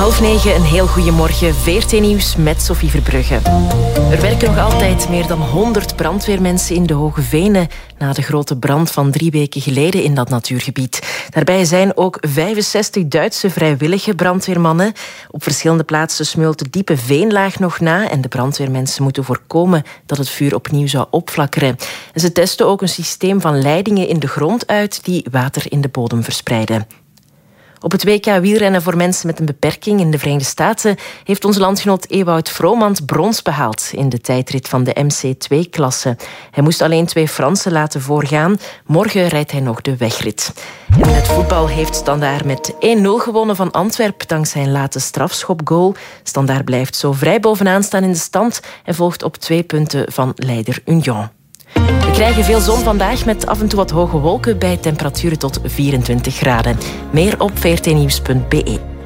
9:30, een heel goeiemorgen. VRT Nieuws met Sophie Verbrugge. Er werken nog altijd meer dan 100 brandweermensen in de Hoge Venen na de grote brand van 3 weken geleden in dat natuurgebied. Daarbij zijn ook 65 Duitse vrijwillige brandweermannen. Op verschillende plaatsen smeult de diepe veenlaag nog na en de brandweermensen moeten voorkomen dat het vuur opnieuw zou opflakkeren. En ze testen ook een systeem van leidingen in de grond uit die water in de bodem verspreiden. Op het WK wielrennen voor mensen met een beperking in de Verenigde Staten heeft onze landgenoot Ewout Vromand brons behaald in de tijdrit van de MC2-klasse. Hij moest alleen 2 Fransen laten voorgaan. Morgen rijdt hij nog de wegrit. En het voetbal heeft Standaard met 1-0 gewonnen van Antwerpen dankzij een late strafschopgoal. Standaard blijft zo vrij bovenaan staan in de stand en volgt op 2 punten van leider Union. We krijgen veel zon vandaag met af en toe wat hoge wolken bij temperaturen tot 24 graden. Meer op vrtnieuws.be.